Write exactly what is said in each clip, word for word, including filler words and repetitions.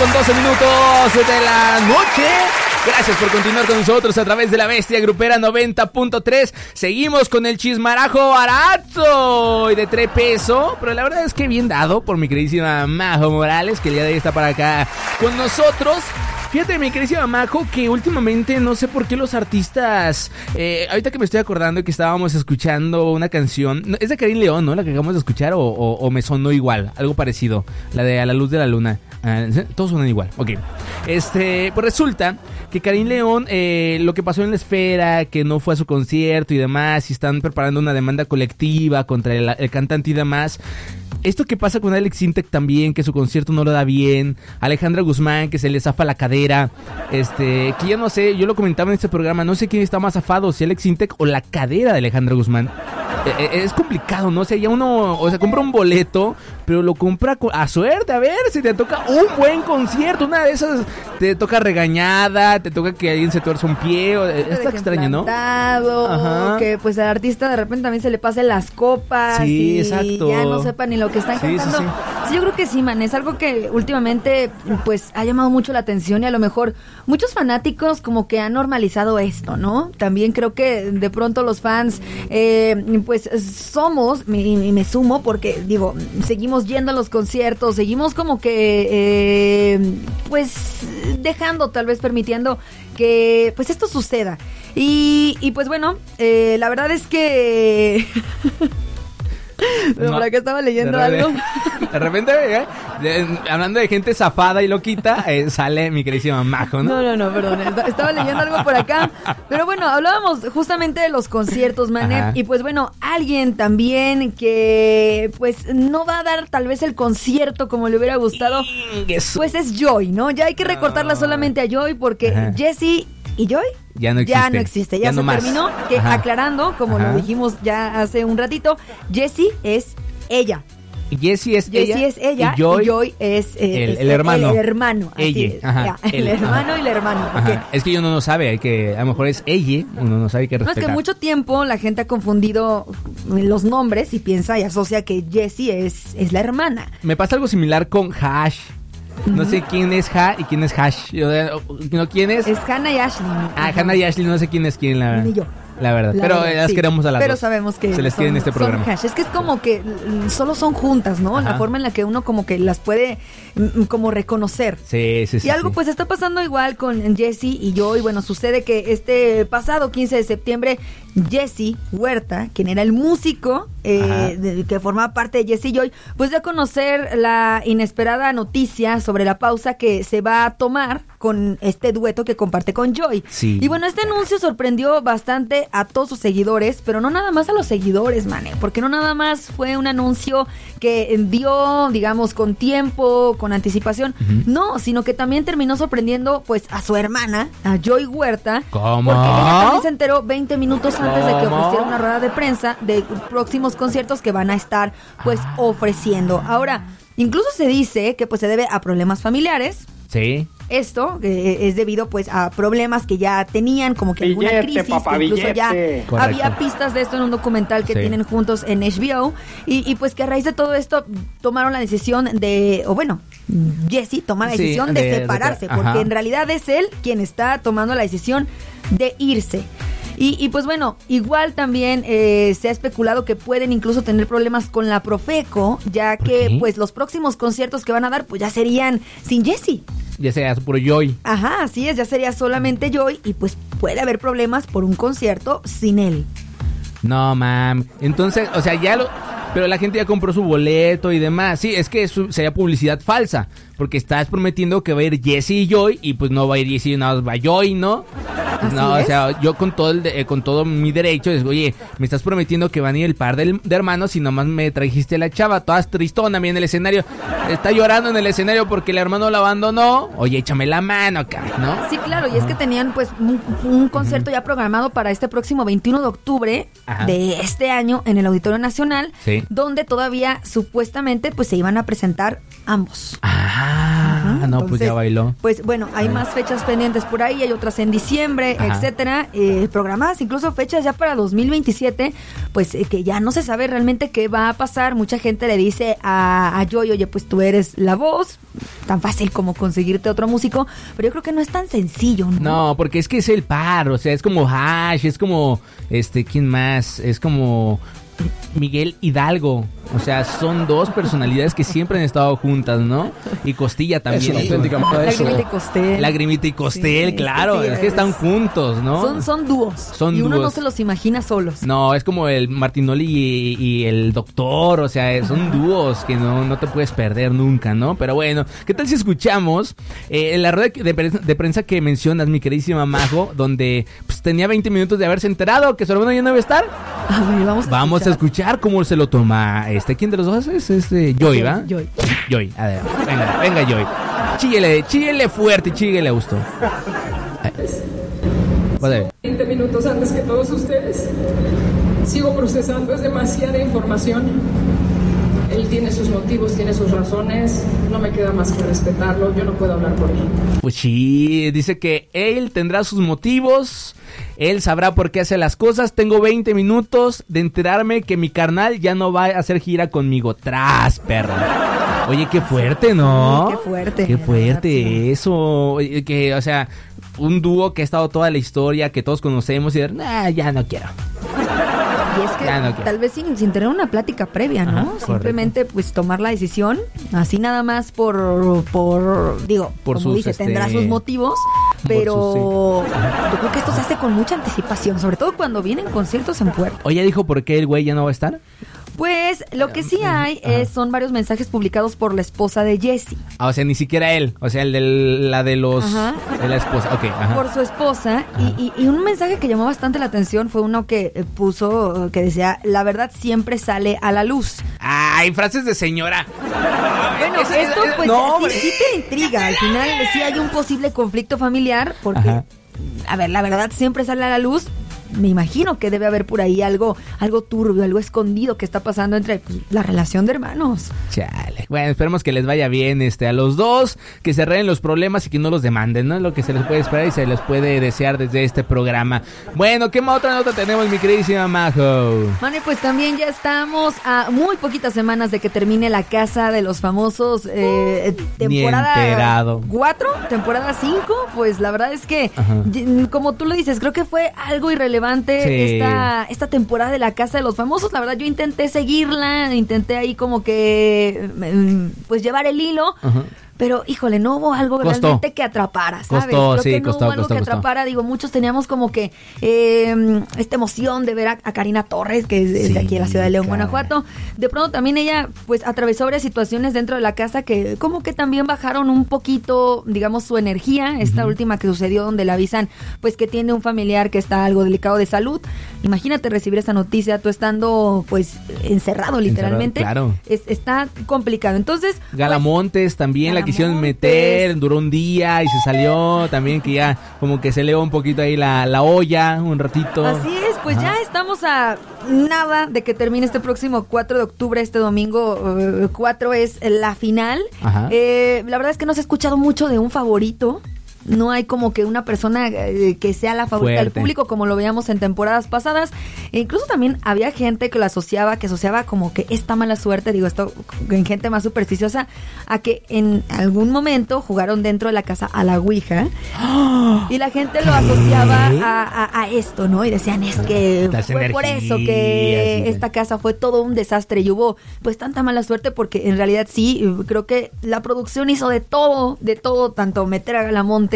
con doce minutos de la noche. Gracias por continuar con nosotros a través de la Bestia Grupera noventa punto tres. Seguimos con el chismarajo barato y de tres pesos, pero la verdad es que bien dado por mi queridísima Majo Morales, que el día de hoy está para acá con nosotros. Fíjate, mi queridísima Majo, que últimamente no sé por qué los artistas, eh, ahorita que me estoy acordando que estábamos escuchando una canción, es de Karin León, ¿no? La que acabamos de escuchar, o, o, o me sonó igual, algo parecido, la de A la luz de la luna. Ah, todos suenan igual, ok. Este, pues resulta que Karin León, eh, lo que pasó en la esfera, que no fue a su concierto y demás, y están preparando una demanda colectiva contra el, el cantante y demás. Esto que pasa con Alex Sintek también, que su concierto no lo da bien. Alejandra Guzmán, que se le zafa la cadera. Este, que ya no sé, yo lo comentaba en este programa, no sé quién está más zafado, si Alex Sintek o la cadera de Alejandra Guzmán. Eh, es complicado, ¿no? O sea, ya uno, o sea, compra un boleto, pero lo compra a suerte, a ver si te toca un buen concierto. Una de esas te toca regañada, te toca que alguien se tuerza un pie. O, está extraño, ¿no? Ajá. Que pues al artista de repente también se le pasen las copas. Sí, y exacto. Ya no sepa ni lo que están sí, cantando. Sí, sí. Sí, yo creo que sí, man. Es algo que últimamente pues ha llamado mucho la atención y a lo mejor muchos fanáticos como que han normalizado esto, ¿no? También creo que de pronto los fans eh, pues somos, y me, me sumo porque digo, seguimos yendo a los conciertos, seguimos como que eh, pues dejando, tal vez permitiendo que pues esto suceda. Y, y pues bueno, eh, la verdad es que... Pero no, por acá estaba leyendo de algo. De repente, ¿eh? de, hablando de gente zafada y loquita, eh, sale mi queridísima Majo, ¿no? No, no, no, perdón. Estaba leyendo algo por acá. Pero bueno, hablábamos justamente de los conciertos, mané. Ajá. Y pues bueno, alguien también que pues no va a dar tal vez el concierto como le hubiera gustado, pues es Joy, ¿no? Ya hay que recortarla solamente a Joy porque Ajá. Jessie y Joy ya no existe. Ya no existe, ya, ya no se más. terminó. Que Ajá. aclarando, como Ajá. lo dijimos ya hace un ratito, Jessie es ella. Jessie es Ella, ella, es ella y Joy, y Joy es, eh, el, es el hermano. El, el hermano, así ella, es. ajá, Ya, el, el hermano ajá. y el hermano. Okay. Es que uno no sabe, hay que, a lo mejor es ella, uno no sabe qué respetar. No, es que mucho tiempo la gente ha confundido los nombres y piensa y asocia que Jessie es, es la hermana. Me pasa algo similar con Hash. No sé quién es Ha y quién es Hash. ¿No quién es? Es Hannah y Ashley. Ah, Hannah y Ashley, no sé quién es quién, la verdad. Ni yo. La verdad, la pero verdad, las sí. queremos a las pero dos. sabemos que se les quiere en este programa. Hash. Es que es como que solo son juntas, ¿no? Ajá. La forma en la que uno como que las puede m- como reconocer. Sí, sí, sí. Y algo sí. pues está pasando igual con Jessie y yo. Y bueno, sucede que este pasado quince de septiembre, Jessie Huerta, quien era el músico eh, de, que formaba parte de Jessie Joy, pues dio a conocer la inesperada noticia sobre la pausa que se va a tomar con este dueto que comparte con Joy. Sí. Y bueno, este anuncio sorprendió bastante a todos sus seguidores, pero no nada más a los seguidores, mané, porque no nada más fue un anuncio que dio, digamos, con tiempo, con anticipación, uh-huh. no, sino que también terminó sorprendiendo pues a su hermana, a Joy Huerta. ¿Cómo? Porque ella también se enteró veinte minutos antes de que ofreciera una rueda de prensa de próximos conciertos que van a estar pues ofreciendo. Ahora, incluso se dice que pues se debe a problemas familiares. Sí. Esto eh, es debido pues a problemas que ya tenían, como que alguna billete, crisis, papá, que incluso billete. ya Correcto. había pistas de esto en un documental que sí. tienen juntos en H B O, y, y pues que a raíz de todo esto tomaron la decisión de, o bueno, Jessie toma la decisión sí, de, de separarse, de, porque en realidad es él quien está tomando la decisión de irse. Y, y pues bueno, igual también eh, se ha especulado que pueden incluso tener problemas con la Profeco, ya que ¿Qué? pues los próximos conciertos que van a dar pues ya serían sin Jessie. Ya sería puro Joy. Ajá, así es, ya sería solamente Joy y pues puede haber problemas por un concierto sin él. No, mam. Entonces, o sea, ya lo... Pero la gente ya compró su boleto y demás. Sí, es que eso sería publicidad falsa, porque estás prometiendo que va a ir Jessie y Joy, y pues no va a ir Jessie, nada más va Joy, ¿no? Así no, es. O sea, yo con todo el de, eh, con todo mi derecho, es, oye, me estás prometiendo que van a ir el par de, de hermanos y nomás me trajiste a la chava, toda tristona, bien en el escenario, está llorando en el escenario porque el hermano la abandonó. Oye, échame la mano, cabrón, ¿no? Sí, claro, y es que tenían pues un, un concierto uh-huh. ya programado para este próximo veintiuno de octubre Ajá. de este año en el Auditorio Nacional, sí. donde todavía supuestamente pues se iban a presentar ambos. Ah, uh-huh. no, Entonces, pues ya bailó. Pues bueno, hay más fechas pendientes por ahí, hay otras en diciembre, Ajá. etcétera, eh, programadas, incluso fechas ya para dos mil veintisiete, pues eh, que ya no se sabe realmente qué va a pasar. Mucha gente le dice a, a Joy, oye, pues tú eres la voz, tan fácil como conseguirte otro músico, pero yo creo que no es tan sencillo, ¿no? No, porque es que es el par, o sea, es como Hash, es como, este, ¿quién más? Es como Miguel Hidalgo. O sea, son dos personalidades que siempre han estado juntas, ¿no? Y Costilla también. Es una Lagrimita y Costel. Lagrimita y Costel, sí, claro. Es que, sí, es que están juntos, ¿no? Son, son dúos. Son y dúos. uno no se los imagina solos. No, es como el Martinoli y, y el Doctor. O sea, son dúos que no, no te puedes perder nunca, ¿no? Pero bueno, ¿qué tal si escuchamos eh, la rueda de, de, de prensa que mencionas, mi queridísima Majo, donde pues, tenía veinte minutos de haberse enterado que su hermano ya no iba a estar? A ver, vamos a Vamos escuchar. a escuchar cómo se lo toma. Este, ¿quién de los dos es? Este, Joy, ¿va? Joy. Joy, a ver, venga, venga, Joy. Chíguele, chíguele fuerte, chíguele a gusto. veinte minutos antes que todos ustedes. Sigo procesando, es demasiada información. Él tiene sus motivos, tiene sus razones. No me queda más que respetarlo. Yo no puedo hablar por él. Pues sí, dice que él tendrá sus motivos. Él sabrá por qué hace las cosas. Tengo veinte minutos de enterarme que mi carnal ya no va a hacer gira conmigo. Tras, perra. Oye, qué fuerte, ¿no? Sí, qué fuerte. Qué fuerte eso. Que, o sea, un dúo que ha estado toda la historia, que todos conocemos y nah, ya no quiero. Y es que no tal vez sin, sin tener una plática previa, ¿no? Ajá, simplemente pues tomar la decisión, así nada más por, por digo, por como sus, dice, este... tendrá sus motivos, pero sus, sí. yo creo que esto se hace con mucha anticipación, sobre todo cuando vienen conciertos en puerta. ¿O ya dijo por qué el güey ya no va a estar? Pues lo que sí hay es, son varios mensajes publicados por la esposa de Jesse. Ah, o sea, ni siquiera él, o sea, el de la de los... Ajá. De la esposa, ok. Ajá. Por su esposa, y, y, y un mensaje que llamó bastante la atención fue uno que puso, que decía, la verdad siempre sale a la luz. Ay, frases de señora. Bueno, Ese, esto pues no, sí, sí te intriga, al final sí hay un posible conflicto familiar, porque, Ajá. a ver, la verdad siempre sale a la luz. Me imagino que debe haber por ahí algo algo turbio, algo escondido que está pasando entre pues, la relación de hermanos. Chale. Bueno, esperemos que les vaya bien este a los dos, que se arreglen los problemas y que no los demanden, ¿no? Lo que se les puede esperar y se les puede desear desde este programa. Bueno, ¿qué más otra nota tenemos, mi queridísima Majo? Mane, pues también ya estamos a muy poquitas semanas de que termine La Casa de los Famosos, eh, temporada cuatro, temporada cinco, pues la verdad es que, Ajá. como tú lo dices, creo que fue algo irrelevante. Sí. Esta, esta temporada de La Casa de los Famosos. La verdad yo intenté seguirla, intenté ahí como que pues llevar el hilo. Uh-huh. Pero, híjole, no hubo algo costó. realmente que atrapara, ¿sabes? Costó, Creo sí, que no costó, hubo algo costó, que costó. atrapara. Digo, muchos teníamos como que eh, esta emoción de ver a, a Karina Torres, que es, sí, de aquí de la ciudad de León, cara. Guanajuato. De pronto también ella, pues, atravesó varias situaciones dentro de la casa que como que también bajaron un poquito, digamos, su energía. Esta uh-huh. última que sucedió donde le avisan, pues, que tiene un familiar que está algo delicado de salud. Imagínate recibir esa noticia, tú estando, pues, encerrado literalmente. Encerrado, claro. Es, está complicado. Entonces... Galamontes pues, también Galamontes, la quisieron meter. Duró un día y se salió también, que ya como que se elevó un poquito ahí la, la olla un ratito. Así es, pues Ajá. ya estamos a nada de que termine este próximo cuatro de octubre, este domingo uh, cuatro es la final. Eh, la verdad es que no se ha escuchado mucho de un favorito. No hay como que una persona eh, que sea la favorita Fuerte. del público, como lo veíamos en temporadas pasadas. E incluso también había gente que lo asociaba, que asociaba como que esta mala suerte, digo esto en gente más supersticiosa, a que en algún momento jugaron dentro de la casa a la Ouija. ¡Oh! Y la gente lo asociaba a, a, a esto, ¿no? Y decían, es que Las fue energías, por eso que sí. esta casa fue todo un desastre y hubo pues tanta mala suerte, porque en realidad sí, creo que la producción hizo de todo, de todo, tanto meter a Galamontes,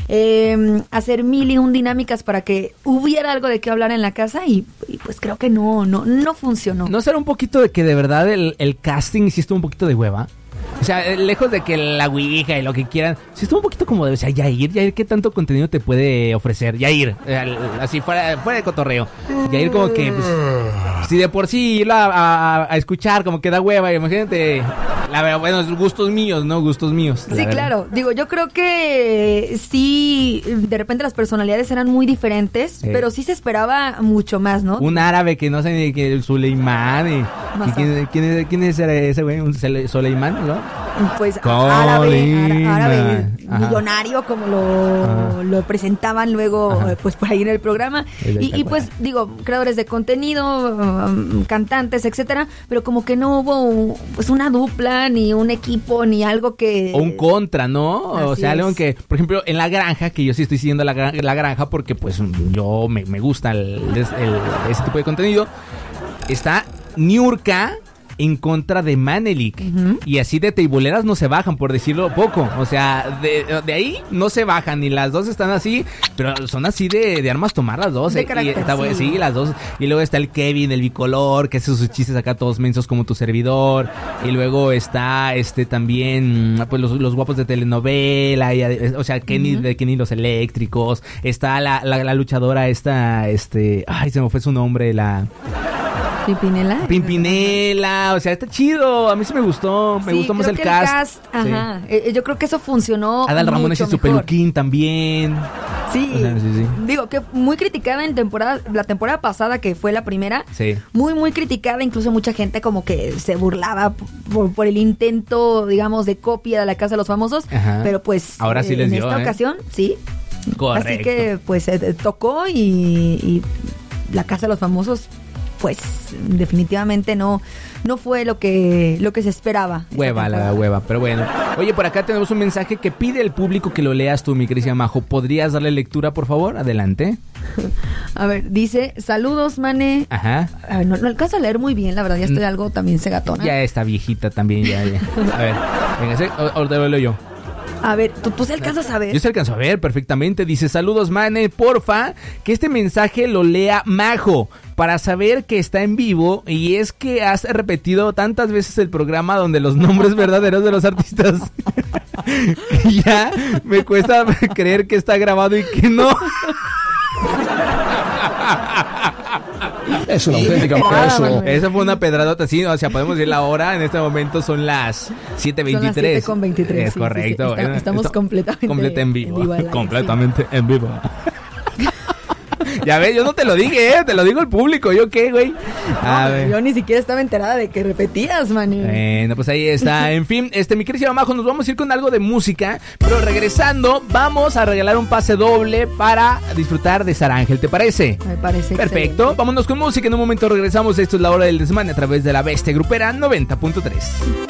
Eh, hacer mil y un dinámicas para que hubiera algo de qué hablar en la casa y, y pues creo que no, no, no funcionó. ¿No será un poquito de que de verdad el, el casting sí estuvo un poquito de hueva? O sea, lejos de que la ouija y lo que quieran, sí estuvo un poquito como de, o sea, Yair, Yair, ¿qué tanto contenido te puede ofrecer? Yair, así fuera, fuera de cotorreo. Yair como que, pues, Si de por sí irlo a, a, a escuchar como que da hueva, imagínate. La verdad, bueno, gustos míos, ¿no? Gustos míos. Sí, claro. Digo, yo creo que sí, de repente las personalidades eran muy diferentes, sí. pero sí se esperaba mucho más, ¿no? Un árabe que no sé ni que el Suleimán. Y, ¿y quién, quién, es, ¿Quién es ese güey? ¿Un Suleimán, no? Pues árabe, árabe millonario, como lo, lo presentaban luego, Ajá. pues por ahí en el programa. Y, y pues, digo, creadores de contenido, um, cantantes, etcétera, pero como que no hubo pues una dupla, ni un equipo, ni algo que... O un contra, ¿no? Así o sea, algo es. que, por ejemplo, en La Granja, que yo sí estoy siguiendo La, la Granja porque pues yo me, me gusta el, el, el, ese tipo de contenido, está Niurka en contra de Manelik. Uh-huh. Y así de teiboleras no se bajan, por decirlo poco. O sea, de, de ahí no se bajan. Y las dos están así, pero son así de, de armas tomar las dos. De eh. carácter, y está, sí. sí, las dos. Y luego está el Kevin, el bicolor, que hace sus chistes acá todos mensos como tu servidor. Y luego está este también, pues los, los guapos de telenovela. Y, o sea, Kenny, uh-huh. de Kenny los eléctricos. Está la, la, la luchadora esta, este, ay, se me fue su nombre, la... Pimpinela. Pimpinela, o sea, está chido. A mí sí me gustó. Me sí, gustó más el que cast. el cast ajá. Sí. Eh, yo creo que eso funcionó. Adal Ramones y su mejor. peluquín también. Sí. O sea, sí, sí. Digo que muy criticada en temporada, la temporada pasada que fue la primera. Sí. Muy, muy criticada. Incluso mucha gente como que se burlaba por, por el intento, digamos, de copia de La Casa de los Famosos. Ajá. Pero pues. Ahora sí eh, les en dio. esta ¿eh? ocasión, sí. Correcto. Así que pues eh, tocó y, y La Casa de los Famosos. Pues definitivamente no no fue lo que lo que se esperaba. Hueva, la hueva, pero bueno. Oye, por acá tenemos un mensaje que pide el público que lo leas tú, mi querida Majo. ¿Podrías darle lectura, por favor? Adelante. A ver, dice, saludos, Mane. Ajá. Ver, no, no alcanzo a leer muy bien, la verdad, ya estoy algo también cegatona. Ya está viejita también, ya, ya. A ver, venga, ahorita lo leo yo. A ver, ¿tú, tú se alcanzas a ver? Yo se alcanzo a ver perfectamente. Dice, saludos, Mane, porfa, que este mensaje lo lea Majo, para saber que está en vivo, y es que has repetido tantas veces el programa donde los nombres verdaderos de los artistas que ya me cuesta creer que está grabado y que no. Es una auténtica eso. Esa fue una pedradota, sí, o sea, podemos decir la hora, en este momento son las siete veintitrés. Son las siete con veintitrés. Es sí, correcto. Sí, sí. Está, estamos Esto, completamente completa en vivo. En vivo completamente sí. en vivo. Ya ves, yo no te lo dije, ¿eh? Te lo digo al público. ¿Yo qué, güey? A no, ver. Yo ni siquiera estaba enterada de que repetías, man. Bueno, pues ahí está. En fin, este, mi querida Majo, nos vamos a ir con algo de música. Pero regresando, vamos a regalar un pase doble para disfrutar de Sara Ángel. ¿Te parece? Me parece perfecto. Excelente. Vámonos con música. En un momento regresamos. Esto es La Hora del Desmane a través de La Bestia Grupera noventa punto tres.